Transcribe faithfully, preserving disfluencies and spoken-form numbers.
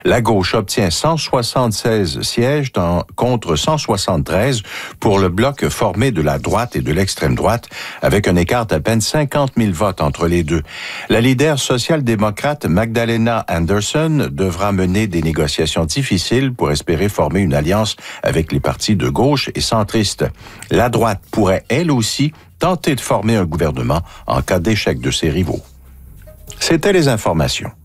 La gauche obtient cent soixante-seize sièges dans, contre cent soixante-treize pour le bloc formé de la droite et de l'extrême droite, avec un écart d'à peine cinquante mille votes entre les deux. La leader social-démocrate Magdalena Anderson devra mener des négociations difficiles pour espérer former une alliance avec les partis de gauche et centristes. La droite pourrait, elle aussi, tenter de former un gouvernement en cas d'échec de ses rivaux. C'était les informations.